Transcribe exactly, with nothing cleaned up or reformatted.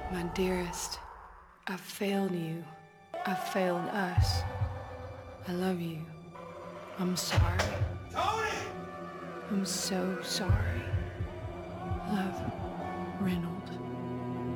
My dearest, I've failed you. I've failed us. I love you. I'm sorry. Tony! I'm so sorry. Love, Reynolds.